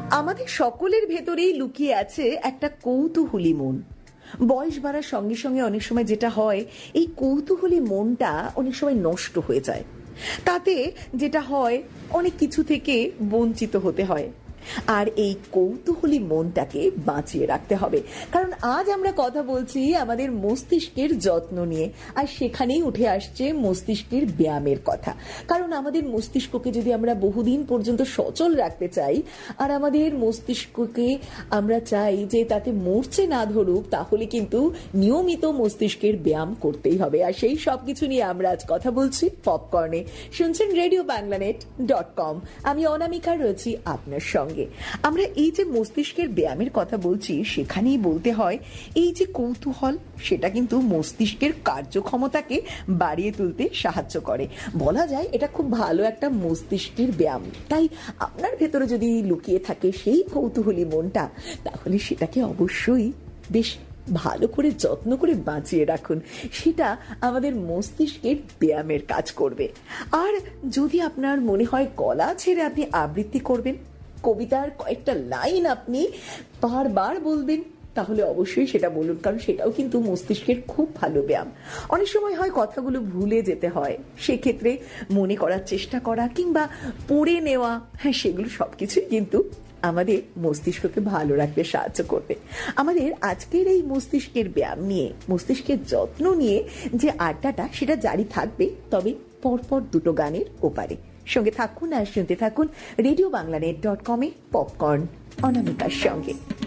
আমাদের সকলের ভেতরেই লুকিয়ে আছে একটা কৌতূহলী মন। বয়স বাড়ার সঙ্গে সঙ্গে অনেক সময় যেটা হয়, এই কৌতূহলী মনটা অনেক সময় নষ্ট হয়ে যায়। তাতে যেটা হয়, অনেক কিছু থেকে বঞ্চিত হতে হয়। আর এই কৌতূহলী মনটাকে বাঁচিয়ে রাখতে হবে, কারণ আজ আমরা কথা বলছি আমাদের মস্তিষ্কের যত্ন নিয়ে। আর সেখানেই উঠে আসছে মস্তিষ্কের ব্যায়ামের কথা। কারণ আমাদের মস্তিষ্ককে যদি আমরা বহুদিন পর্যন্ত সচল রাখতে চাই, আর আমাদের মস্তিষ্ককে আমরা চাই যে তাতে মরচে না ধরুক, তাহলে কিন্তু নিয়মিত মস্তিষ্কের ব্যায়াম করতেই হবে। আর সেই সব কিছু নিয়ে আমরা আজ কথা বলছি পপকর্নে। শুনছেন RadioBanglanet.com। আমি অনামিকা রয়েছি আপনার সঙ্গে। আমরা এই যে মস্তিষ্কের ব্যায়ামের কথা বলছি, সেখানেই বলতে হয় এই যে কৌতূহল, সেটা কিন্তু মস্তিষ্কের কার্যক্ষমতাকে বাড়িয়ে তুলতে সাহায্য করে। বলা যায় এটা খুব ভালো একটা মস্তিষ্কের ব্যায়াম। তাই আপনার ভেতরে যদি লুকিয়ে থাকে সেই কৌতূহলী মনটা, তাহলে সেটাকে অবশ্যই বেশ ভালো করে যত্ন করে বাঁচিয়ে রাখুন। সেটা আমাদের মস্তিষ্কের ব্যায়ামের কাজ করবে। আর যদি আপনার মনে হয় গলা ছেড়ে আপনি আবৃত্তি করবেন, কবিতার কয়েকটা লাইন আপনি বারবার বলবেন, তাহলে অবশ্যই সেটা বলুন, কারণ সেটাও কিন্তু মস্তিষ্কের খুব ভালো ব্যায়াম। অনেক সময় হয় কথাগুলো ভুলে যেতে হয়, সেক্ষেত্রে মনে করার চেষ্টা করা কিংবা পড়ে নেওয়া, হ্যাঁ, সেগুলো সবকিছুই কিন্তু আমাদের মস্তিষ্ককে ভালো রাখতে সাহায্য করবে। আমাদের আজকের এই মস্তিষ্কের ব্যায়াম নিয়ে, মস্তিষ্কের যত্ন নিয়ে যে আড্ডাটা, সেটা জারি থাকবে, তবে পরপর দুটো গানের ওপারে। সঙ্গে থাকুন আর শুনতে থাকুন RadioBanglanet.com-এ পপকর্ন অনামিকার সঙ্গে।